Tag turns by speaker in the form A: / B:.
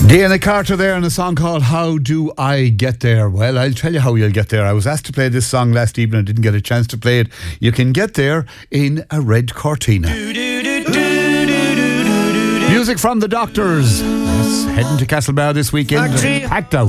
A: Deanna Carter there in a song called How Do I Get There? Well, I'll tell you how you'll get there. I was asked to play this song last evening. I didn't get a chance to play it. You can get there in a red Cortina. Music from the Doctors. Yes, heading to Castlebar this weekend. Packed out.